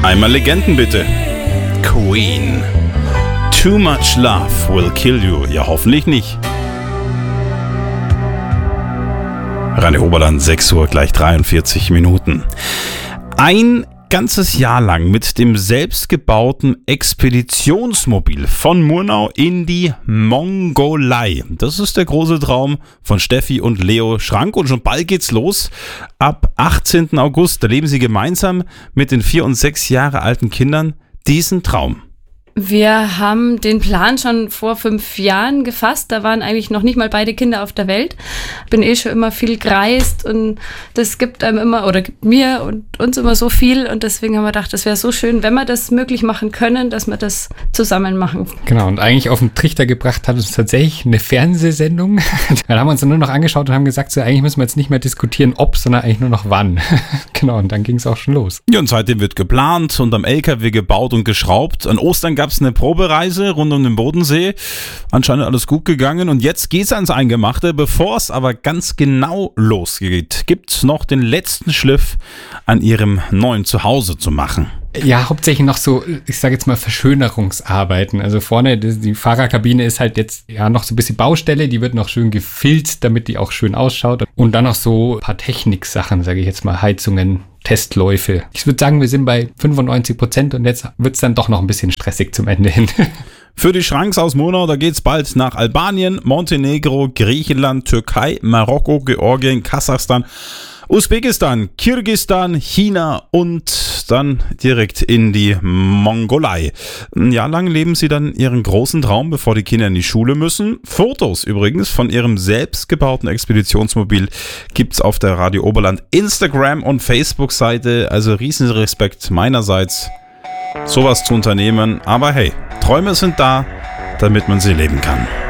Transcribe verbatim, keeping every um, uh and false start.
Einmal Legenden bitte. Queen. Too much love will kill you. Ja, hoffentlich nicht. Radio Oberland, sechs Uhr, gleich dreiundvierzig Minuten. Ein ganzes Jahr lang mit dem selbstgebauten Expeditionsmobil von Murnau in die Mongolei. Das ist der große Traum von Steffi und Leo Schrank und schon bald geht's los. Ab achtzehnten August, da leben sie gemeinsam mit den vier und sechs Jahre alten Kindern diesen Traum. Wir haben den Plan schon vor fünf Jahren gefasst. Da waren eigentlich noch nicht mal beide Kinder auf der Welt. Bin eh schon immer viel gereist und das gibt einem immer oder gibt mir und uns immer so viel. Und deswegen haben wir gedacht, das wäre so schön, wenn wir das möglich machen können, dass wir das zusammen machen. Genau, und eigentlich auf den Trichter gebracht hat uns tatsächlich eine Fernsehsendung. Dann haben wir uns dann nur noch angeschaut und haben gesagt, so eigentlich müssen wir jetzt nicht mehr diskutieren, ob, sondern eigentlich nur noch wann. Genau, und dann ging es auch schon los. Ja, und seitdem wird geplant und am L K W gebaut und geschraubt. An Ostern gab es eine Probereise rund um den Bodensee. Anscheinend alles gut gegangen und jetzt geht's ans Eingemachte. Bevor es aber ganz genau losgeht, gibt's noch den letzten Schliff an ihrem neuen Zuhause zu machen. Ja, hauptsächlich noch so, ich sage jetzt mal Verschönerungsarbeiten. Also vorne, die, die Fahrerkabine ist halt jetzt ja noch so ein bisschen Baustelle, die wird noch schön gefilzt, damit die auch schön ausschaut. Und dann noch so ein paar Techniksachen, sage ich jetzt mal, Heizungen, Testläufe. Ich würde sagen, wir sind bei fünfundneunzig Prozent und jetzt wird es dann doch noch ein bisschen stressig zum Ende hin. Für die Schranks aus Murnau, da geht's bald nach Albanien, Montenegro, Griechenland, Türkei, Marokko, Georgien, Kasachstan, Usbekistan, Kirgisistan, China und dann direkt in die Mongolei. Ein Jahr lang leben sie dann ihren großen Traum, bevor die Kinder in die Schule müssen. Fotos übrigens von ihrem selbstgebauten Expeditionsmobil gibt's auf der Radio Oberland Instagram- und Facebook-Seite. Also riesen Respekt meinerseits, sowas zu unternehmen. Aber hey, Träume sind da, damit man sie leben kann.